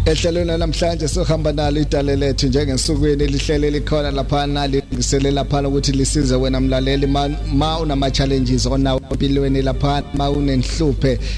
Ehlelweni namhlanje sohamba nalo idale lethu njengensukwini lihlele likhona lapha naliselela lapha ukuthi lisize wena mlaleli ma unama challenges onawo empilweni lapha ma unenhluphe